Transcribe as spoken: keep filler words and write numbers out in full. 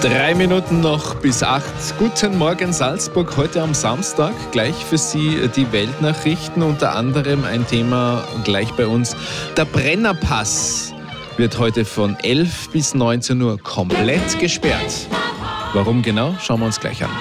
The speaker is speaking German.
Drei Minuten noch bis acht. Guten Morgen Salzburg, heute am Samstag. Gleich für Sie die Weltnachrichten, unter anderem ein Thema gleich bei uns. Der Brennerpass wird heute von elf bis neunzehn Uhr komplett gesperrt. Warum genau, schauen wir uns gleich an.